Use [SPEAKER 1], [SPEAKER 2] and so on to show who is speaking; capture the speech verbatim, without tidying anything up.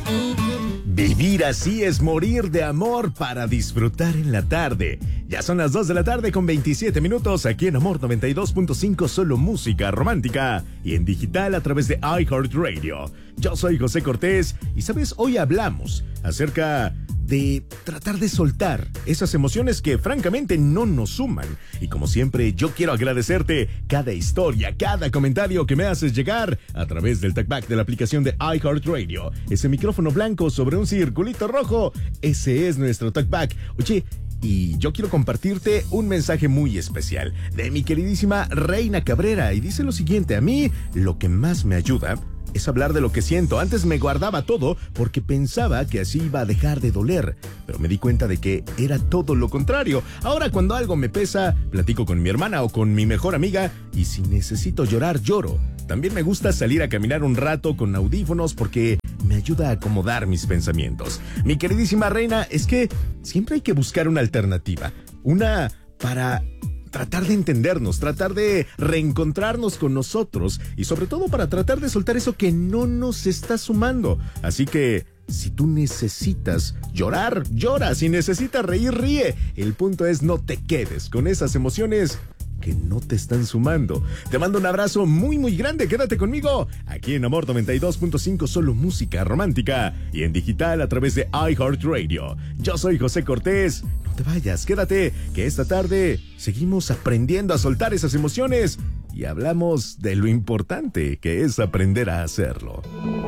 [SPEAKER 1] Vivir así es morir de amor para disfrutar en la tarde. Ya son las dos de la tarde con veintisiete minutos aquí en Amor noventa y dos punto cinco, solo música romántica y en digital a través de iHeartRadio. Yo soy José Cortés y sabes, hoy hablamos acerca de tratar de soltar esas emociones que francamente no nos suman. Y como siempre, yo quiero agradecerte cada historia, cada comentario que me haces llegar a través del talkback de la aplicación de iHeartRadio. Ese micrófono blanco sobre un circulito rojo, ese es nuestro talkback. Oye, y yo quiero compartirte un mensaje muy especial de mi queridísima Reina Cabrera. Y dice lo siguiente: a mí lo que más me ayuda es hablar de lo que siento. Antes me guardaba todo porque pensaba que así iba a dejar de doler, pero me di cuenta de que era todo lo contrario. Ahora cuando algo me pesa, platico con mi hermana o con mi mejor amiga, y si necesito llorar, lloro. También me gusta salir a caminar un rato con audífonos porque me ayuda a acomodar mis pensamientos. Mi queridísima Reina, es que siempre hay que buscar una alternativa, una para tratar de entendernos, tratar de reencontrarnos con nosotros y sobre todo para tratar de soltar eso que no nos está sumando. Así que si tú necesitas llorar, llora. Si necesitas reír, ríe. El punto es no te quedes con esas emociones que no te están sumando. Te mando un abrazo muy muy grande. Quédate conmigo aquí en Amor noventa y dos punto cinco, solo música romántica y en digital a través de iHeartRadio. Yo soy José Cortés. No te vayas, quédate, que esta tarde seguimos aprendiendo a soltar esas emociones y hablamos de lo importante que es aprender a hacerlo.